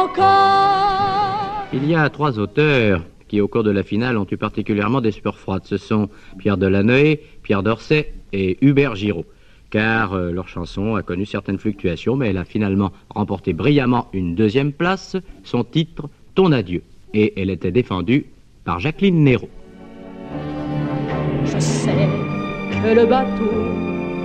Il y a 3 auteurs qui, au cours de la finale, ont eu particulièrement des sueurs froides. Ce sont Pierre Delanoë, Pierre Dorsey et Hubert Giraud. Car leur chanson a connu certaines fluctuations, mais elle a finalement remporté brillamment une 2e place, son titre « Ton adieu ». Et elle était défendue par Jacqueline Néraud. Je sais que le bateau